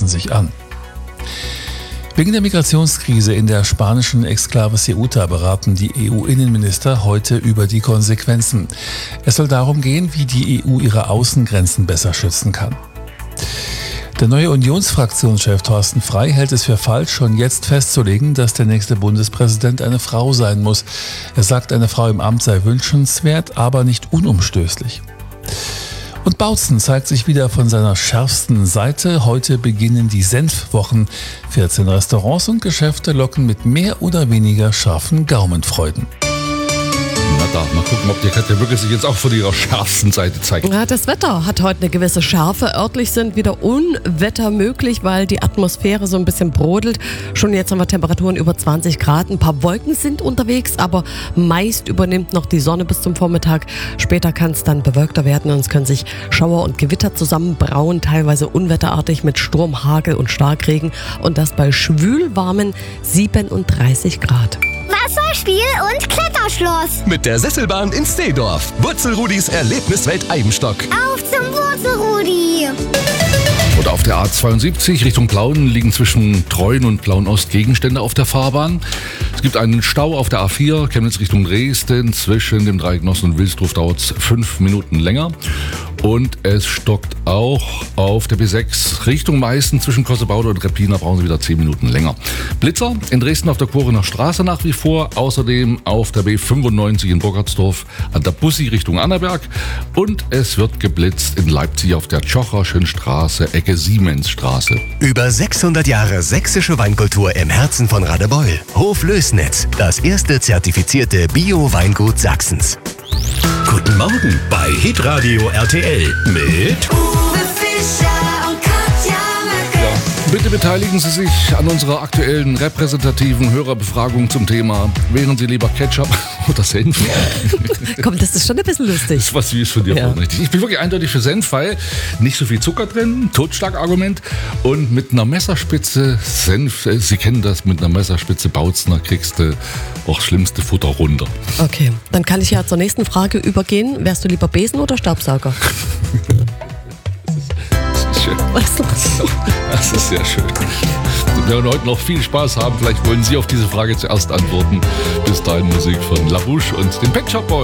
sich an. Wegen der Migrationskrise in der spanischen Exklave Ceuta beraten die EU-Innenminister heute über die Konsequenzen. Es soll darum gehen, wie die EU ihre Außengrenzen besser schützen kann. Der neue Unionsfraktionschef Thorsten Frey hält es für falsch, schon jetzt festzulegen, dass der nächste Bundespräsident eine Frau sein muss. Er sagt, eine Frau im Amt sei wünschenswert, aber nicht unumstößlich. Und Bautzen zeigt sich wieder von seiner schärfsten Seite. Heute beginnen die Senfwochen. 14 Restaurants und Geschäfte locken mit mehr oder weniger scharfen Gaumenfreuden. Na da, mal gucken, ob die Katja wirklich sich jetzt auch von ihrer schärfsten Seite zeigt. Ja, das Wetter hat heute eine gewisse Schärfe. Örtlich sind wieder Unwetter möglich, weil die Atmosphäre so ein bisschen brodelt. Schon jetzt haben wir Temperaturen über 20 Grad. Ein paar Wolken sind unterwegs, aber meist übernimmt noch die Sonne bis zum Vormittag. Später kann es dann bewölkter werden und es können sich Schauer und Gewitter zusammenbrauen, teilweise unwetterartig mit Sturm, Hagel und Starkregen. Und das bei schwülwarmen 37 Grad. Wasserspiel und Kletterschloss. Mit der Sesselbahn in Seedorf. Wurzelrudis Erlebniswelt Eibenstock. Auf zum Wurzelrudi. Und auf der A72 Richtung Plauen liegen zwischen Treuen und Plauen-Ost Gegenstände auf der Fahrbahn. Es gibt einen Stau auf der A4 Chemnitz Richtung Dresden. Zwischen dem Dreieck Nossen und Wilsdruf dauert es 5 Minuten länger. Und es stockt auch auf der B6 Richtung Meißen zwischen Kossebaude und Reppina, brauchen Sie wieder 10 Minuten länger. Blitzer in Dresden auf der Korener Straße nach wie vor. Außerdem auf der B95 in Burgertsdorf an der Bussi Richtung Annaberg. Und es wird geblitzt in Leipzig auf der Tschocherschen Straße, Ecke Siemensstraße. Über 600 Jahre sächsische Weinkultur im Herzen von Radebeul. Hof Lößnitz, das erste zertifizierte Bio-Weingut Sachsens. Guten Morgen bei Hitradio RTL mit Uwe Fischer und Katja Möcke. Bitte beteiligen Sie sich an unserer aktuellen repräsentativen Hörerbefragung zum Thema: Wären Sie lieber Ketchup oder Senf? Komm, das ist schon ein bisschen lustig. Das ist was Süßes von dir, Ja. richtig. Ich bin wirklich eindeutig für Senf, weil nicht so viel Zucker drin, Totschlagargument. Und mit einer Messerspitze Senf, Sie kennen das, mit einer Messerspitze Bautzner kriegst du auch das schlimmste Futter runter. Okay, dann kann ich ja zur nächsten Frage übergehen. Wärst du lieber Besen oder Staubsauger? Das ist schön. Das ist sehr schön. Wir werden heute noch viel Spaß haben. Vielleicht wollen Sie auf diese Frage zuerst antworten. Bis dahin Musik von La Bouche und dem Pet Shop Boys.